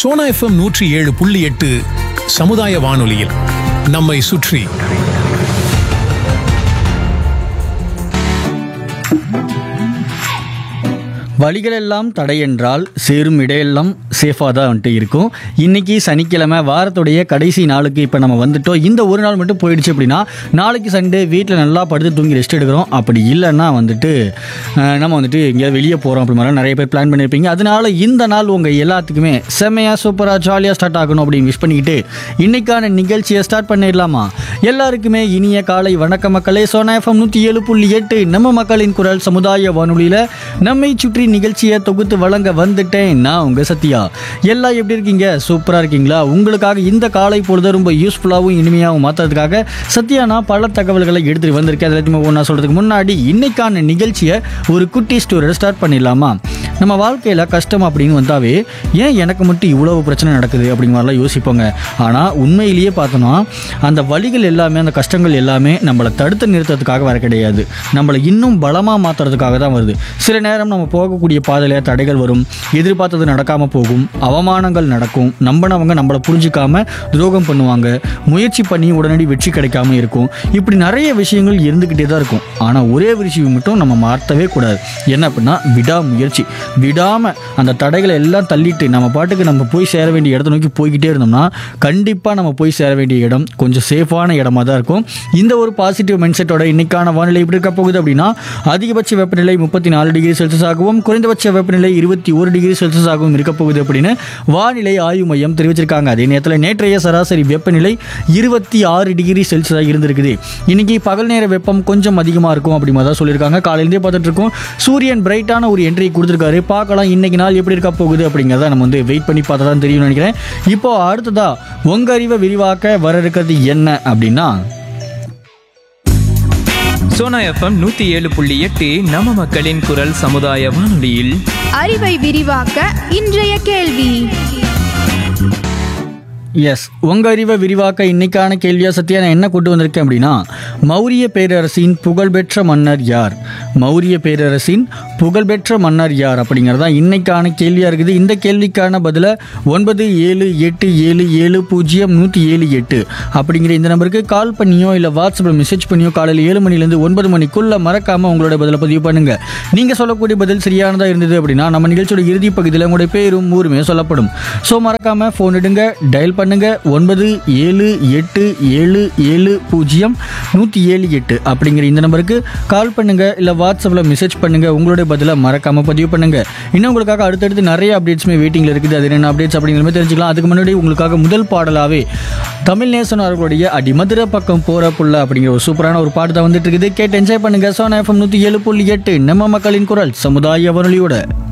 Sona FM 107.8 சமுதாய வானொலியில் நம்மை சுற்றி. வழிகளெல்லாம் தடை என்றால் சேரும் இடையெல்லாம் சேஃபாக தான் வந்துட்டு இருக்கும். இன்றைக்கி சனிக்கிழமை, வாரத்துடைய கடைசி நாளுக்கு இப்போ நம்ம வந்துட்டோம். இந்த ஒரு நாள் மட்டும் போயிடுச்சு அப்படின்னா நாளைக்கு சண்டே வீட்டில் நல்லா படுத்து தூங்கி ரெஸ்ட் எடுக்கிறோம். அப்படி இல்லைன்னா வந்துட்டு நம்ம வந்துட்டு எங்கேயாவது வெளியே போகிறோம் அப்படி மாதிரி நிறைய பேர் பிளான் பண்ணியிருப்பீங்க. அதனால இந்த நாள் உங்கள் எல்லாத்துக்குமே செம்மையாக சூப்பராக ஜாலியாக ஸ்டார்ட் ஆகணும் அப்படின்னு விஷ் பண்ணிக்கிட்டு இன்றைக்கான நிகழ்ச்சியை ஸ்டார்ட் பண்ணிடலாமா? எல்லாருக்குமே இனிய காலை வணக்க மக்களே. சோனா எஃப்எம் 107.8 நம்ம மக்களின் குரல் சமுதாய வானொலியில் நம்மை சுற்றி நிகழ்ச்சியை தொகுத்து வழங்க வந்துட்டேன். நான் உங்க சத்யா. எல்லாம் எப்படி இருக்கீங்க? சூப்பரா இருக்கீங்களா? உங்களுக்காக இந்த காலை பொழுது ரொம்ப யூஸ்ஃபுல்லாகவும் இனிமையாகவும் மாற்றுறதுக்காக சத்யா நான் பல தகவல்களை எடுத்துட்டு வந்திருக்கேன். எல்லாத்தையுமே ஒன்றா சொல்றதுக்கு முன்னாடி இன்னைக்கான நிகழ்ச்சியை ஒரு குட்டி ஸ்டோரியோட ஸ்டார்ட் பண்ணிடலாமா? நம்ம வாழ்க்கையில் கஷ்டம் அப்படின்னு வந்தாவே ஏன் எனக்கு மட்டும் இவ்வளவு பிரச்சனை நடக்குது அப்படிங்கிற மாதிரிலாம் யோசிப்போங்க. ஆனால் உண்மையிலேயே பார்த்தோன்னா அந்த வலிகள் எல்லாமே, அந்த கஷ்டங்கள் எல்லாமே நம்மளை தடுத்து நிறுத்துறதுக்காக வர கிடையாது, நம்மளை இன்னும் பலமாக மாற்றுறதுக்காக தான் வருது. சில நேரம் நம்ம போகக்கூடிய பாதையில் தடைகள் வரும், எதிர்பார்த்தது நடக்காமல் போகும், அவமானங்கள் நடக்கும், நம்பினவங்க நம்மளை புரிஞ்சிக்காம துரோகம் பண்ணுவாங்க, முயற்சி பண்ணி உடனடி வெற்றி கிடைக்காம இருக்கும். இப்படி நிறைய விஷயங்கள் இருந்துக்கிட்டே தான் இருக்கும். ஆனால் ஒரே விஷயம் மட்டும் நம்ம மாற்றவே கூடாது. என்ன அப்படின்னா விடாமுயற்சி. விடாமல் அந்த தடைகளை எல்லாம் தள்ளிட்டு நம்ம பாட்டுக்கு நம்ம போய் சேர வேண்டிய இடத்த நோக்கி போய்கிட்டே இருந்தோம்னா கண்டிப்பாக நம்ம போய் சேர வேண்டிய இடம் கொஞ்சம் சேஃபான இடமா தான் இருக்கும். இந்த ஒரு பாசிட்டிவ் மைண்ட் செட்டோட இன்னைக்கான வானிலை எப்படி இருக்க போகுது அப்படின்னா, அதிகபட்ச வெப்பநிலை 34 டிகிரி செல்சியஸ் ஆகவும் குறைந்தபட்ச வெப்பநிலை 21 டிகிரி செல்சியஸ் ஆகவும் இருக்க போகுது அப்படின்னு வானிலை ஆய்வு மையம் தெரிவிச்சிருக்காங்க. அதே நேரத்தில் நேற்றைய சராசரி வெப்பநிலை 26 டிகிரி செல்சியஸாக இருந்திருக்குது. இன்னைக்கு பகல் நேர வெப்பம் கொஞ்சம் அதிகமாக இருக்கும் அப்படி மாதிரி தான் சொல்லியிருக்காங்க. காலையிலேருந்தே பார்த்துட்டு இருக்கோம். சூரியன் பிரைட்டான ஒரு என்ட்ரி கொடுத்துருக்காரு. பார்க்கலாம் இன்னைக்கு நாள் எப்படி இருக்க போகுது அப்படிங்கிறத நம்ம வந்து வெயிட் பண்ணி பார்த்தா தான் தெரியும்னு நினைக்கிறேன். இப்போ அடுத்ததா உங்க அறிவை விரிவாக்க வர இருக்கிறது என்ன அப்படின்னா, சோனா எஃப்எம் 107.8 நம்ம மக்களின் குரல் சமுதாய வானொலியில் அறிவை விரிவாக்க இன்றைய கேள்வி. எஸ், உங்கள் அறிவை விரிவாக்க இன்னைக்கான கேள்வியாக சத்தியா நான் என்ன கொண்டு வந்திருக்கேன் அப்படின்னா, மௌரிய பேரரசின் புகழ்பெற்ற மன்னர் யார்? மௌரிய பேரரசின் புகழ்பெற்ற மன்னர் யார் அப்படிங்கிறதா இன்னைக்கான கேள்வியாக இருக்குது. இந்த கேள்விக்கான பதிலை 9787700178 அப்படிங்கிற இந்த நம்பருக்கு கால் பண்ணியோ இல்லை வாட்ஸ்அப்பில் மெசேஜ் பண்ணியோ காலையில் 7 மணிலேருந்து 9 மணிக்குள்ளே மறக்காமல் உங்களோட பதிலை பதிவு பண்ணுங்கள். நீங்கள் சொல்லக்கூடிய பதில் சரியானதாக இருந்தது அப்படின்னா நம்ம நிகழ்ச்சியோட இறுதி பகுதியில் உங்களுடைய பேரும் ஊருமே சொல்லப்படும். ஸோ மறக்காமல் ஃபோன் எடுங்க, டயல் பண்ணுங்க 9787700178 அப்படிங்கிற இந்த நம்பருக்கு கால் பண்ணுங்க இல்லை வாட்ஸ்அப்பில் மெசேஜ் பண்ணுங்க. உங்களுடைய பதிலை மறக்காம பதிவு பண்ணுங்க. இன்னும் உங்களுக்காக அடுத்தடுத்து நிறைய அப்டேட்ஸுமே வெயிட்டிங்ல இருக்குது. அது என்ன அப்டேட்ஸ் அப்படிங்கிற தெரிஞ்சுக்கலாம். அதுக்கு முன்னாடி உங்களுக்காக முதல் பாடலாவே தமிழ் நேசன் அவர்களுடைய அடிமதுரை பக்கம் போற புள்ள அப்படிங்கிற ஒரு சூப்பரான ஒரு பாட்டு தான் வந்துட்டு இருக்குது. கேட்டு என்ஜாய் பண்ணுங்க. சோனா எஃப்எம் 107.8 நம்ம மக்களின் குரல் சமுதாய வானொலியோட.